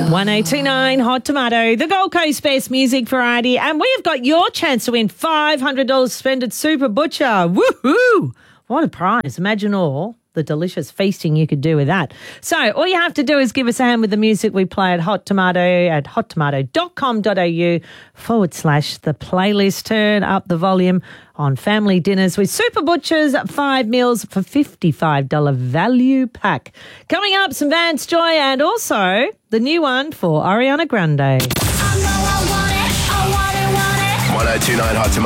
1029 Hot Tomato, the Gold Coast Best Music Variety, and we have got your chance to win $500 to spend at Super Butcher. Woohoo! What a prize. Imagine all the delicious feasting you could do with that. So all you have to do is give us a hand with the music we play at Hot Tomato at hottomato.com.au/the playlist. Turn up the volume on family dinners with Super Butcher's 5 meals for $55 value pack. Coming up, some Vance Joy and also the new one for Ariana Grande. 1029 Hot Tomato.